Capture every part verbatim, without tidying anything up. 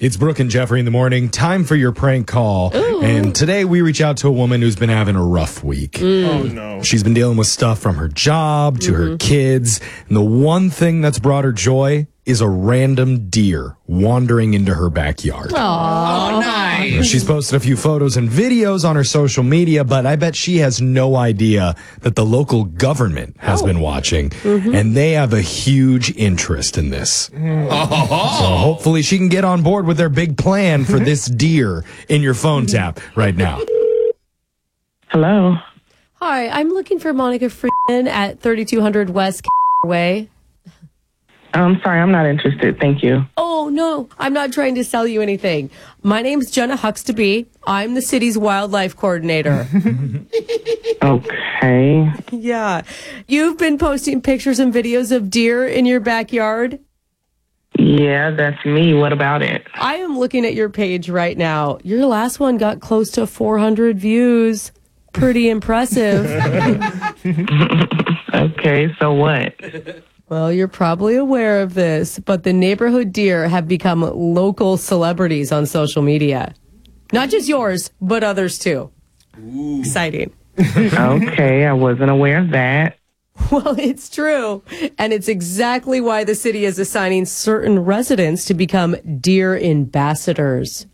It's Brooke and Jeffrey in the morning. Time for your prank call. Ooh. And today we reach out to a woman who's been having a rough week. Mm. Oh, no. She's been dealing with stuff from her job to Mm-hmm. her kids. And the one thing that's brought her joy is a random deer wandering into her backyard. Aww. Oh, nice. She's posted a few photos and videos on her social media, but I bet she has no idea that the local government has Oh. been watching, Mm-hmm. and they have a huge interest in this. Oh. So hopefully she can get on board with their big plan for this deer in your phone tap right now. Hello. Hi, I'm looking for Monica Freeman at thirty-two hundred West Way. I'm sorry, I'm not interested. Thank you. Oh, no, I'm not trying to sell you anything. My name's Jenna Huxtable. I'm the city's wildlife coordinator. Okay. Yeah. You've been posting pictures and videos of deer in your backyard. Yeah, that's me. What about it? I am looking at your page right now. Your last one got close to four hundred views. Pretty impressive. Okay, so what? Well, you're probably aware of this, but the neighborhood deer have become local celebrities on social media. Not just yours, but others too. Ooh. Exciting. Okay, I wasn't aware of that. Well, it's true. And it's exactly why the city is assigning certain residents to become deer ambassadors.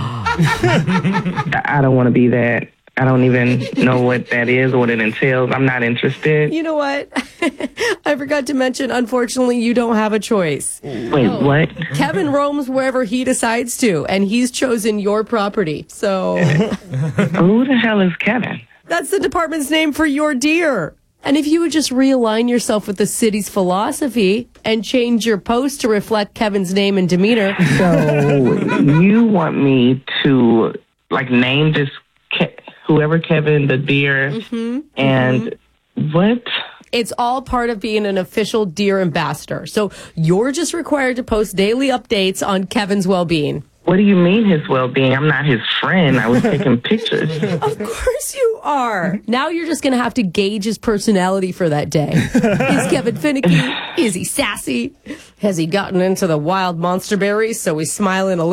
I I don't want to be that. I don't even know what that is or what it entails. I'm not interested. You know what? I forgot to mention, unfortunately, you don't have a choice. Wait, what? Kevin roams wherever he decides to, and he's chosen your property. So Who the hell is Kevin? that's the department's name for your deer. And if you would just realign yourself with the city's philosophy and change your post to reflect Kevin's name and demeanor. So you want me to, like, name this Ke- whoever Kevin the deer Mm-hmm. and what? It's all part of being an official deer ambassador. So you're just required to post daily updates on Kevin's well-being. What do you mean his well-being? I'm not his friend. I was taking pictures. Of course you are. Now you're just going to have to gauge his personality for that day. Is Kevin finicky? Is he sassy? Has he gotten into the wild monster berries so he's smiling a little?